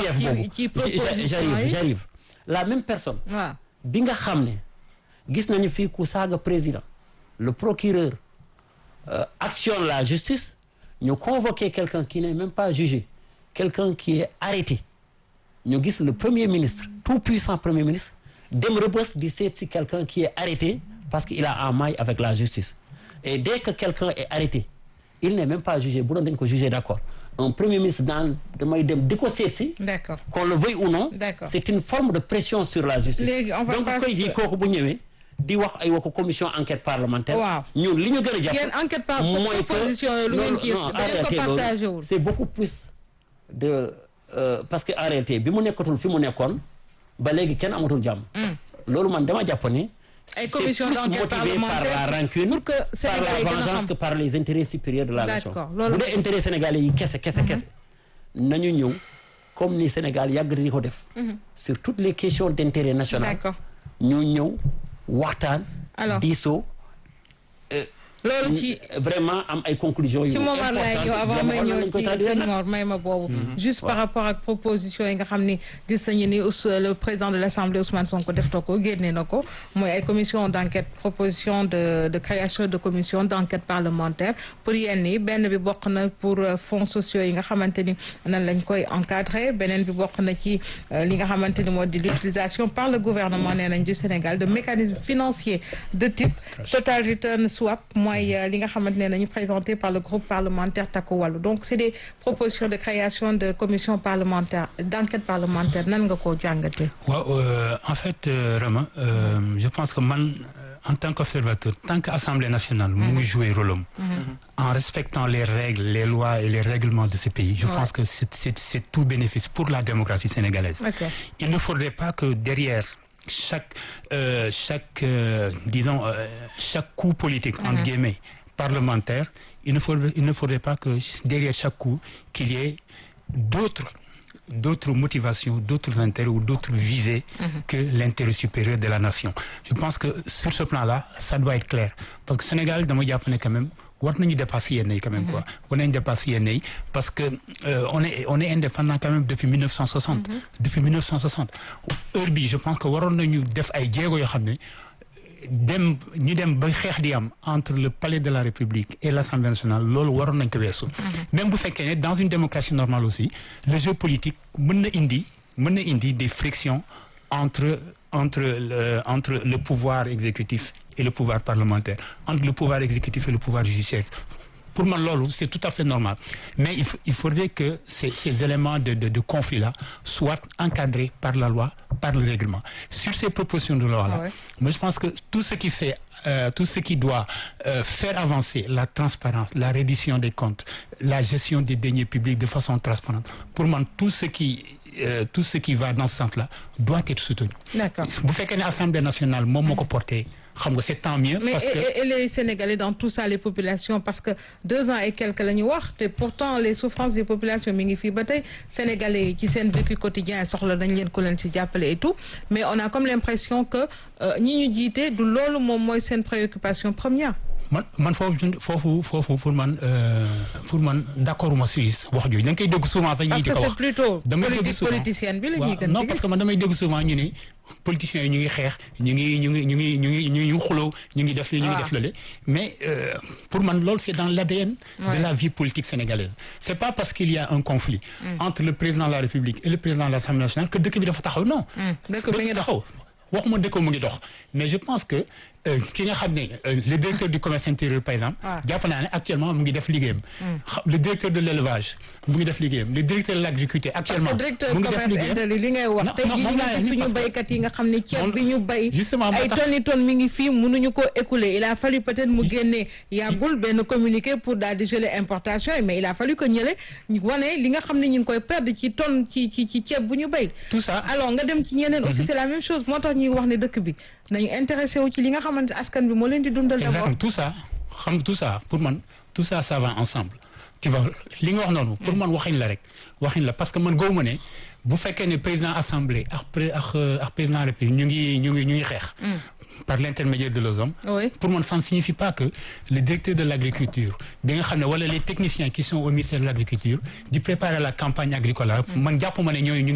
j'arrive la même personne bi nga xam ne gis nañu fii ku saaga président le procureur actionne la justice ñu convoquer quelqu'un qui n'est même pas jugé quelqu'un qui est arrêté ñu gis le premier ministre tout puissant premier ministre dem Rebeuss di seet si quelqu'un qui est arrêté parce qu'il a en maille avec la justice et dès que quelqu'un est arrêté il n'est même pas jugé bu doon dañ ko jugé d'accord un premier ministre daan damay dem di ko seet si d'accord qu'on le veuille ou non c'est une forme de pression sur la justice donc koy ji kooku bu ñëwee di wax ay waxu commission enquête parlementaire ñun li ñu gën a jàpp enquête mooy que c'est beaucoup plus de parce que en réalité bi mu nekkatul fi mu nekkoon ba léegi kenn amatul jàmm loolu man dama jàpp ne ay commission d'enquête parlementaire par la rancune pour que par la vengeance que par les intérêts supérieurs de la nation bu dee intérêt sénégalais yi kese nañu ñëw comme ni Sénégal yàgg di ko def sur toutes les questions d'intérêt national ñu ñëw waxtaan diisoo loolu ci vraiment am ay conclusions yu ci moment lay ñëw avant may ñëw ci sëñ Mor may ma boobu juste par rapport ak proposition yi nga xam ni gis nañu ni le président de l'Assemblée Ousmane Sonko def na ko génne na ko mooy ay commission d'enquête proposition de création de commission d'enquête parlementaire pour yenn yi benn bi bokk na pour fonds sociaux yi nga xamante ni nan lañ koy encadrer beneen bi bokk na ci li nga xamante ni moo di l'utilisation par le gouvernement nee nañ du Sénégal de mécanismes financiers de type total return swap li nga xamante ne nañu présenté par le groupe parlementaire Takku Wallu donc c'est des propositions de création de commission parlementaire d'enquête parlementaire nan nga koo jàngatee. waaw en fait Rama je pense que man en tant qu'observateur tant que Assemblée nationale mu ngi jouer rôle am en respectant les règles les lois et les règlements de ce pays je pense que c'est tout bénéfice pour la démocratie sénégalaise. Il ne faudrait pas que derrière chaque coup politique entre guillemets parlementaire il ne faudrait pas que derrière chaque coup qu'il y ait d'autres motivations, d'autres intérêts ou d'autres visées que l'intérêt supérieur de la nation. Je pense que sur ce plan-là, ça doit être clair. Parce que Sénégal, dama jàpp ne quand même war nañu dépasser yenn yi quand même quoi. War nañu dépasser yenn yi parce que on est indépendant quand même depuis 1960. Depuis 1960. Heure bi je pense que waroon nañu def ay jéego yoo xam ne ñu dem ba xeex di am entre le palais de la République et l'Assemblée nationale loolu waroon nañ ko weesu. Même bu fekkee ne dans une démocratie normale aussi le jeu politique mën na indi des frictions entre le pouvoir exécutif et le pouvoir parlementaire, entre le pouvoir exécutif et le pouvoir judiciaire. Pour moi, loolu, c'est tout à fait normal. Mais il faudrait que ces éléments de conflit-là soient encadrés par la loi, par le règlement. Sur ces propositions de loi-là, moi, je pense que tout ce qui doit faire avancer la transparence, la reddition des comptes, la gestion des deniers publics de façon transparente, pour moi, tout ce qui va dans ce sens-là doit être soutenu. D'accord. Bu fekkee ne Assemblée nationale moom moo ko porté xam nga c'est tant mieux. Mais parce que et les Sénégalais dans tout ça les populations parce que 2 ans et quelques la ñu wax te pourtant les souffrances des populations mi ngi fii ba tey Sénégalais yi ci seen vécu quotidien soxla nañ leen ko leen ci jàppale et tout mais on a comme l'impression que ñi ñu jiite du loolu moom mooy seen préoccupation première. man foofu pour man d'accord ma si wax jooju da nga koy dégg souvent sax ñi di ko wax parce que c'est plutôt politique politicienne bi la ñuy gën non parce que man damay dégg souvent ñu ne politiciens yi ñu ngi xeex ñu ngi xuloo ñu ngi def lale mais pour man loolu c'est dans l'ADN de la vie politique sénégalaise c'est pas parce qu'il y a un conflit entre le président de la République et le président de l'Assemblée nationale que dëkk bi dafa taxaw non dëkk bi taxaw waxuma dëkk mu ngi dox mais je pense que ki nga xam ne le directeur du commerce intérieur par exemple jàpp naa ne actuellement mu ngi def liggéeyam le directeur de l'élevage mu ngi def liggéeyam le directeur de l'agriculture actuellement parce que directeur commerce intérieur li ngay wax tey jii ñu suñu baykat yi nga xam ne ceeb bi ñu bay ay tonnes mi ngi fii mënuñu ko écouler il a fallu peut-être mu génnee yàggul benn communiqué pour daal di geler importation yi mais il a fallu que ñële wane li nga xam ne ñu ngi koy perdre ci tonne ci ceeb bu ñu bay tout ça alors nga dem ci ñeneen aussi c'est la même chose moo tax ñuy wax ne dëkk bi nañu intéressé wu ci li nga xamante askan bi moo leen di dundal d'abord tout ça pour man tout ça ça va ensemble tu vois li nga wax noonu pour man waxin la parce que man gëwuma ne bu fekkee ne président assemblée ak président république ñu ngi xeex par l'intermédiaire de leurs hommes pour moi ça ne signifie pas que le directeur de l'agriculture bi nga xam ne wala les techniciens qui sont au ministère de l'agriculture di préparer la campagne agricole man jàpp ma ne ñooñu